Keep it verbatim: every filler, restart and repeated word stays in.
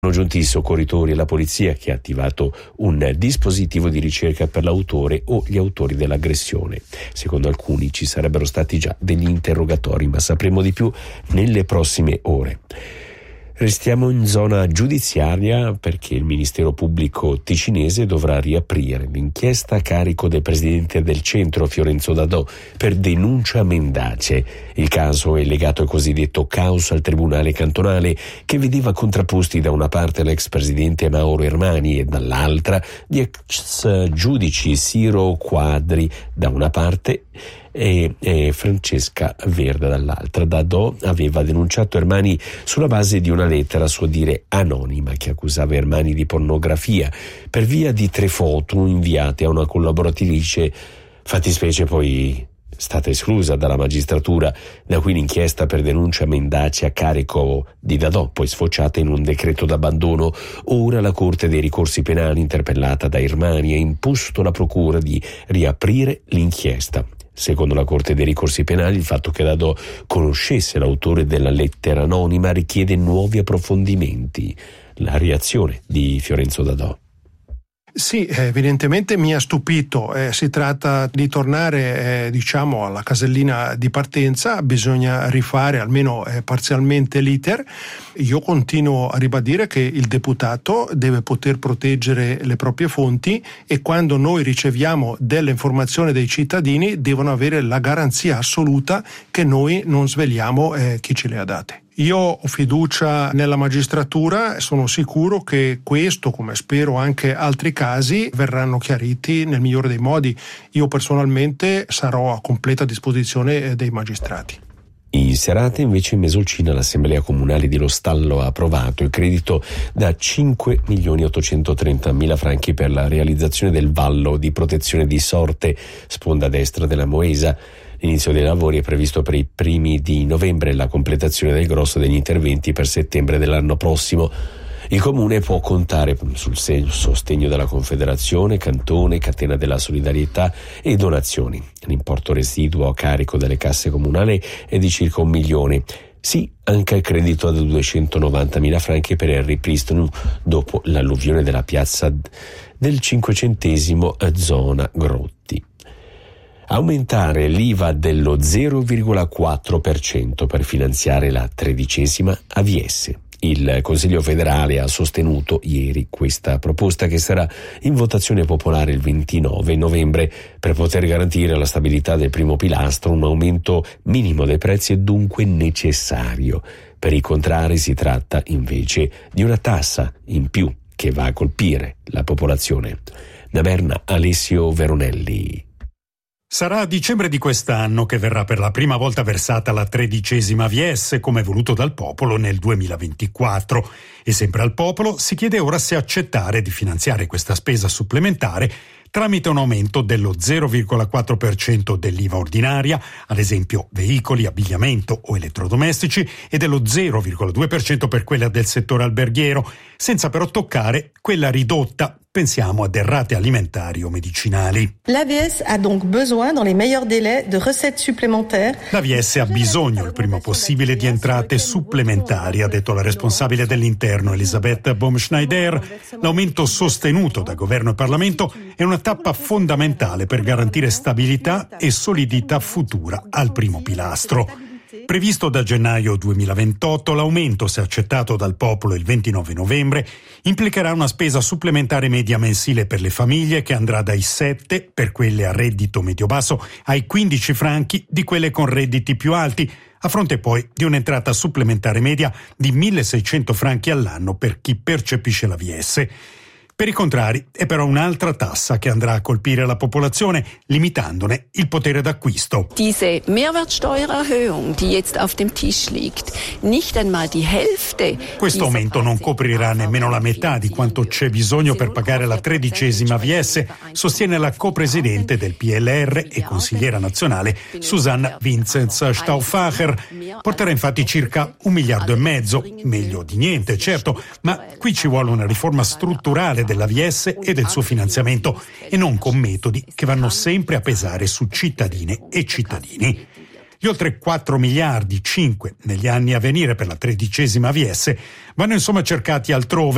Sono giunti i soccorritori e la polizia che ha attivato un dispositivo di ricerca per l'autore o gli autori dell'aggressione. Secondo alcuni ci sarebbero stati già degli interrogatori, ma sapremo di più nelle prossime ore. Restiamo in zona giudiziaria perché il Ministero Pubblico ticinese dovrà riaprire l'inchiesta a carico del presidente del centro Fiorenzo Dadò per denuncia mendace. Il caso è legato al cosiddetto caos al Tribunale Cantonale, che vedeva contrapposti da una parte l'ex presidente Mauro Ermani e dall'altra gli ex giudici Siro Quadri da una parte e, e Francesca Verda dall'altra. Dadò aveva denunciato Ermani sulla base di una lettera a suo dire anonima che accusava Ermani di pornografia per via di tre foto inviate a una collaboratrice, fattispecie poi stata esclusa dalla magistratura, da qui l'inchiesta per denuncia mendace a carico di Dadò, poi sfociata in un decreto d'abbandono. Ora la Corte dei ricorsi penali, interpellata da Ermani, ha imposto alla procura di riaprire l'inchiesta. Secondo la Corte dei ricorsi penali, il fatto che Dadò conoscesse l'autore della lettera anonima richiede nuovi approfondimenti. La reazione di Fiorenzo Dadò. Sì, evidentemente mi ha stupito. Eh, si tratta di tornare, eh, diciamo, alla casellina di partenza. Bisogna rifare almeno eh, parzialmente l'iter. Io continuo a ribadire che il deputato deve poter proteggere le proprie fonti e quando noi riceviamo delle informazioni dai cittadini devono avere la garanzia assoluta che noi non sveliamo eh, chi ce le ha date. Io ho fiducia nella magistratura e sono sicuro che questo, come spero anche altri casi, verranno chiariti nel migliore dei modi. Io personalmente sarò a completa disposizione dei magistrati. In serata invece in Mesolcina l'Assemblea Comunale di Lo Stallo ha approvato il credito da cinque milioni ottocentotrentamila franchi per la realizzazione del vallo di protezione di Sorte, sponda destra della Moesa. L'inizio dei lavori è previsto per i primi di novembre e la completazione del grosso degli interventi per settembre dell'anno prossimo. Il Comune può contare sul sostegno della Confederazione, Cantone, Catena della Solidarietà e donazioni. L'importo residuo a carico delle casse comunali è di circa un milione. Sì, anche il credito da duecentonovantamila franchi per il ripristino dopo l'alluvione della piazza del Cinquecentesimo zona Grotti. Aumentare l'I V A dello zero virgola quattro per cento per finanziare la tredicesima A V S. Il Consiglio federale ha sostenuto ieri questa proposta che sarà in votazione popolare il ventinove novembre. Per poter garantire la stabilità del primo pilastro, un aumento minimo dei prezzi è dunque necessario. Per i contrari si tratta invece di una tassa in più che va a colpire la popolazione. Da Berna, Alessio Veronelli. Sarà a dicembre di quest'anno che verrà per la prima volta versata la tredicesima A V S, come voluto dal popolo nel duemilaventiquattro. E sempre al popolo si chiede ora se accettare di finanziare questa spesa supplementare tramite un aumento dello zero virgola quattro per cento dell'I V A ordinaria, ad esempio veicoli, abbigliamento o elettrodomestici, e dello zero virgola due per cento per quella del settore alberghiero, senza però toccare quella ridotta. Pensiamo a derrate alimentari o medicinali. L'A V S ha donc besoin, dans les meilleurs délais, de recettes supplémentaires. L'A V S ha bisogno il prima possibile di entrate supplementari, ha detto la responsabile dell'interno Elisabeth Baumschneider. L'aumento sostenuto da governo e Parlamento è una tappa fondamentale per garantire stabilità e solidità futura al primo pilastro. Previsto da gennaio duemilaventotto, l'aumento, se accettato dal popolo il ventinove novembre, implicherà una spesa supplementare media mensile per le famiglie che andrà dai sette, per quelle a reddito medio-basso, ai quindici franchi di quelle con redditi più alti, a fronte poi di un'entrata supplementare media di milleseicento franchi all'anno per chi percepisce l'A V S. Per i contrari è però un'altra tassa che andrà a colpire la popolazione, limitandone il potere d'acquisto. Diese Mehrwertsteuererhöhung, die jetzt auf dem Tisch liegt, nicht einmal die Hälfte. Questo aumento non coprirà nemmeno la metà di quanto c'è bisogno per pagare la tredicesima A V S, sostiene la copresidente del P L R e consigliera nazionale Susanne Vinzenz-Stauffacher. Porterà infatti circa un miliardo e mezzo, meglio di niente certo, ma qui ci vuole una riforma strutturale dell'A V S e del suo finanziamento, e non con metodi che vanno sempre a pesare su cittadine e cittadini. Gli oltre quattro miliardi, cinque negli anni a venire per la tredicesima A V S, vanno insomma cercati altrove.